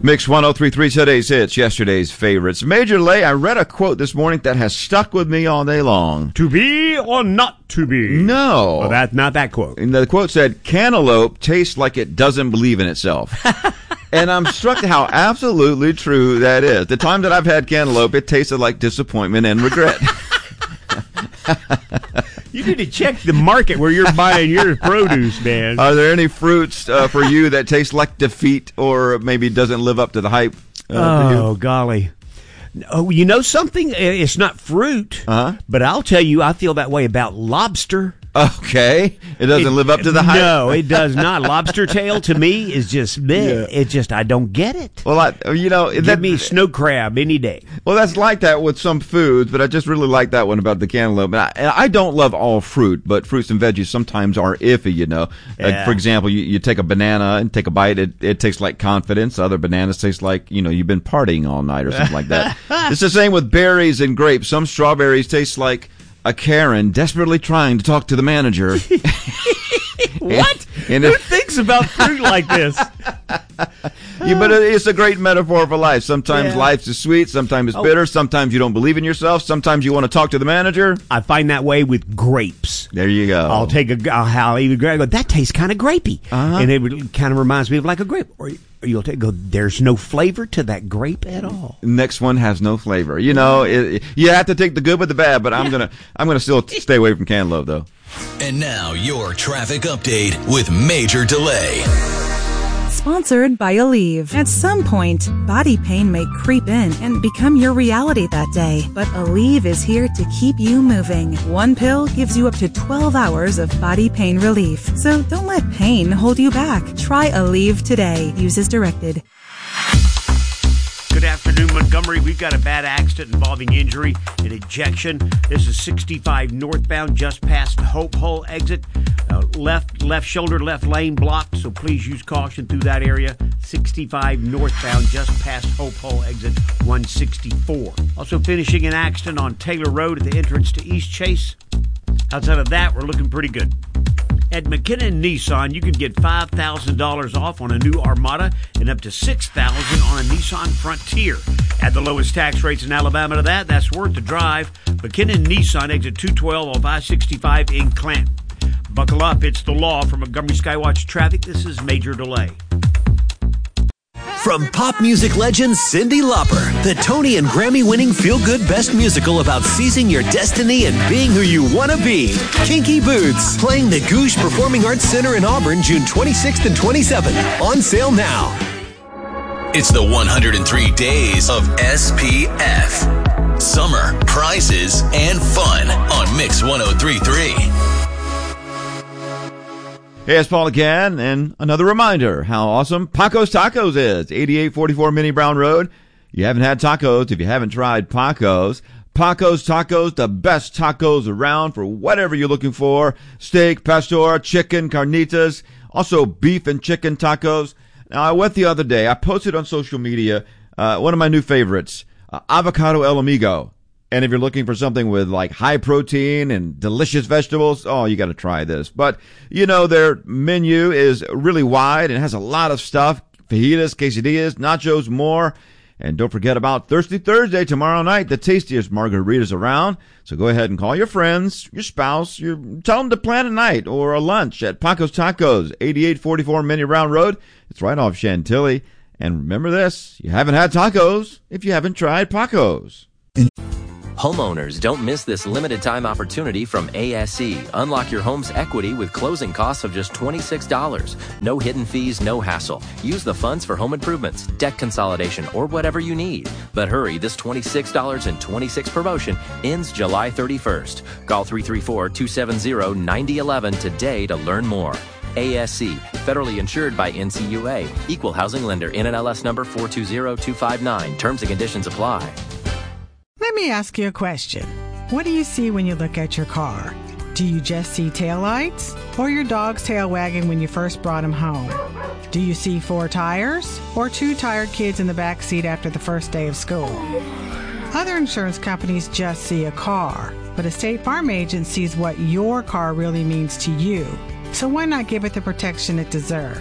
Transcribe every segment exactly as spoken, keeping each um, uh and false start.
Mix one oh three point three, today's hits, yesterday's favorites. Major Delay, I read a quote this morning that has stuck with me all day long. To be or not to be? No. Oh, that, not that quote. And the quote said, cantaloupe tastes like it doesn't believe in itself. And I'm struck how absolutely true that is. The time that I've had cantaloupe, it tasted like disappointment and regret. You need to check the market where you're buying your produce, man. Are there any fruits uh, for you that taste like defeat or maybe doesn't live up to the hype? Uh, oh, golly. Oh, you know something? It's not fruit, uh-huh. but I'll tell you, I feel that way about lobster. Okay. It doesn't it, live up to the hype? No, it does not. Lobster tail, to me, is just, yeah. it just, I don't get it. Well, I, you know. Give that, me snow crab any day. Well, that's like that with some foods, but I just really like that one about the cantaloupe. And I, and I don't love all fruit, but fruits and veggies sometimes are iffy, you know. Yeah. Like, for example, you, you take a banana and take a bite, it, it tastes like confidence. Other bananas taste like, you know, you've been partying all night or something like that. It's the same with berries and grapes. Some strawberries taste like a Karen desperately trying to talk to the manager. What? And, and Who it, thinks about fruit like this? Yeah, but it's a great metaphor for life. Sometimes yeah. life is sweet, sometimes it's oh. bitter, sometimes you don't believe in yourself, sometimes you want to talk to the manager. I find that way with grapes. There you go. I'll take a, I'll even go, that tastes kind of grapey. Uh-huh. And it kind of reminds me of like a grape. Or you'll take, go, there's no flavor to that grape at all. Next one has no flavor. You know, it, you have to take the good with the bad, but I'm yeah. going to I'm gonna still stay away from cantaloupe, though. And now, your traffic update with Major Delay. Sponsored by Aleve. At some point, body pain may creep in and become your reality that day. But Aleve is here to keep you moving. One pill gives you up to twelve hours of body pain relief. So don't let pain hold you back. Try Aleve today. Use as directed. Good afternoon, Montgomery. We've got a bad accident involving injury and ejection. This is sixty-five northbound, just past Hope Hole exit. Uh, left left shoulder, left lane blocked, so please use caution through that area. sixty-five northbound, just past Hope Hole exit one sixty-four. Also finishing an accident on Taylor Road at the entrance to East Chase. Outside of that, we're looking pretty good. At McKinnon Nissan, you can get five thousand dollars off on a new Armada and up to six thousand dollars on a Nissan Frontier. At the lowest tax rates in Alabama to that, that's worth the drive. McKinnon Nissan, exit two twelve off I sixty-five in Clanton. Buckle up, it's the law. From Montgomery Skywatch Traffic, this is Major Delay. From pop music legend Cyndi Lauper, the Tony and Grammy-winning feel-good best musical about seizing your destiny and being who you want to be. Kinky Boots, playing the Goosh Performing Arts Center in Auburn, June twenty-sixth and twenty-seventh. On sale now. It's the one hundred three days of S P F. Summer, prizes, and fun on Mix one oh three point three. Hey, it's Paul again, and another reminder how awesome Paco's Tacos is. eighty-eight forty-four Minnie Brown Road. You haven't had tacos if you haven't tried Paco's. Paco's Tacos, the best tacos around for whatever you're looking for. Steak, pastor, chicken, carnitas, also beef and chicken tacos. Now, I went the other day. I posted on social media uh, one of my new favorites, uh, Avocado El Amigo. And if you're looking for something with like high protein and delicious vegetables, oh, you got to try this. But, you know, their menu is really wide and has a lot of stuff. Fajitas, quesadillas, nachos, more. And don't forget about Thirsty Thursday tomorrow night, the tastiest margaritas around. So go ahead and call your friends, your spouse, your, tell them to plan a night or a lunch at Paco's Tacos, eighty-eight forty-four Minnie Brown Road. It's right off Chantilly. And remember this, you haven't had tacos if you haven't tried Paco's. Homeowners, don't miss this limited time opportunity from A S E. Unlock your home's equity with closing costs of just twenty-six dollars. No hidden fees, no hassle. Use the funds for home improvements, debt consolidation, or whatever you need. But hurry, this twenty-six dollars and twenty-six cents promotion ends July thirty-first. Call three three four, two seven zero, nine zero one one today to learn more. A S C, federally insured by N C U A. Equal housing lender, N N L S number four two zero two five nine. Terms and conditions apply. Let me ask you a question. What do you see when you look at your car? Do you just see taillights or your dog's tail wagging when you first brought him home? Do you see four tires or two tired kids in the back seat after the first day of school? Other insurance companies just see a car, but a State Farm agent sees what your car really means to you. So why not give it the protection it deserves?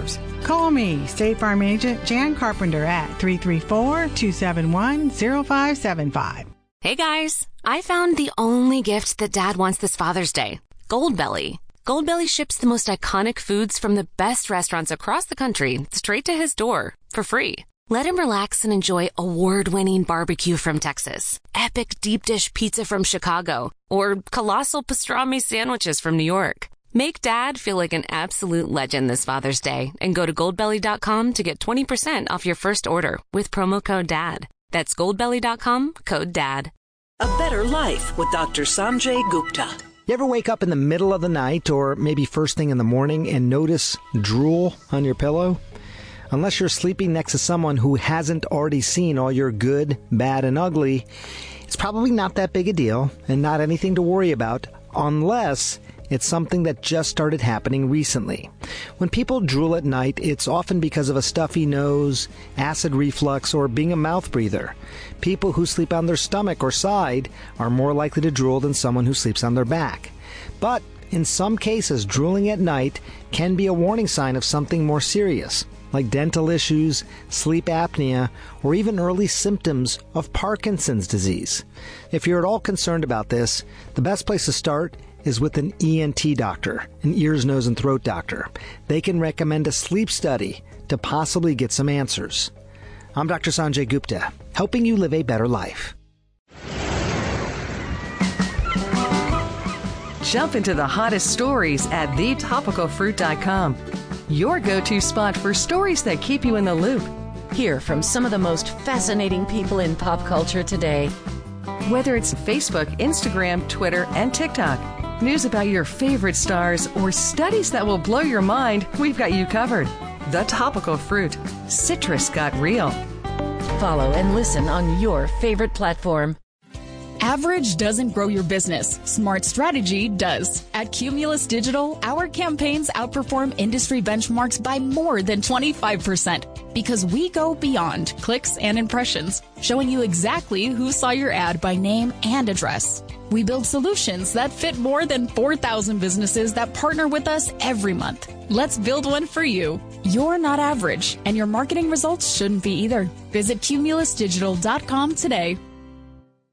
Call me, State Farm Agent Jan Carpenter at three three four, two seven one, zero five seven five. Hey guys, I found the only gift that Dad wants this Father's Day. Goldbelly. Goldbelly ships the most iconic foods from the best restaurants across the country straight to his door for free. Let him relax and enjoy award-winning barbecue from Texas, epic deep dish pizza from Chicago, or colossal pastrami sandwiches from New York. Make Dad feel like an absolute legend this Father's Day and go to goldbelly dot com to get twenty percent off your first order with promo code DAD. That's goldbelly dot com, code DAD. A Better Life with Doctor Sanjay Gupta. You ever wake up in the middle of the night or maybe first thing in the morning and notice drool on your pillow? Unless you're sleeping next to someone who hasn't already seen all your good, bad, and ugly, it's probably not that big a deal and not anything to worry about unless it's something that just started happening recently. When people drool at night, it's often because of a stuffy nose, acid reflux, or being a mouth breather. People who sleep on their stomach or side are more likely to drool than someone who sleeps on their back. But in some cases, drooling at night can be a warning sign of something more serious, like dental issues, sleep apnea, or even early symptoms of Parkinson's disease. If you're at all concerned about this, the best place to start is with an E N T doctor, an ears, nose, and throat doctor. They can recommend a sleep study to possibly get some answers. I'm Doctor Sanjay Gupta, helping you live a better life. Jump into the hottest stories at the topical fruit dot com. Your go-to spot for stories that keep you in the loop. Hear from some of the most fascinating people in pop culture today. Whether it's Facebook, Instagram, Twitter, and TikTok, news about your favorite stars, or studies that will blow your mind, we've got you covered. The Topical Fruit. Citrus got real. Follow and listen on your favorite platform. Average doesn't grow your business. Smart strategy does. At Cumulus Digital, our campaigns outperform industry benchmarks by more than twenty-five percent because we go beyond clicks and impressions, showing you exactly who saw your ad by name and address. We build solutions that fit more than four thousand businesses that partner with us every month. Let's build one for you. You're not average, and your marketing results shouldn't be either. Visit cumulus digital dot com today